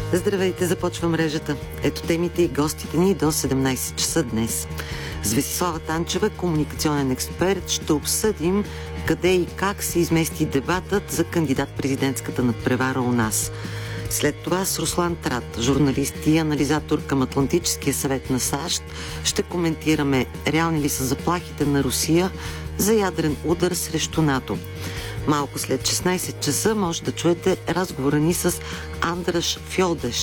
Здравейте, започва мрежата. Ето темите и гостите ни до 17 часа днес. С Весислава Танчева, комуникационен експерт, ще обсъдим къде и как се измести дебатът за кандидат-президентската надпревара у нас. След това с Руслан Трат, журналист и анализатор към Атлантическия съвет на САЩ, ще коментираме реални ли са заплахите на Русия за ядрен удар срещу НАТО. Малко след 16 часа може да чуете разговора ни с Андраш Фьолдеш,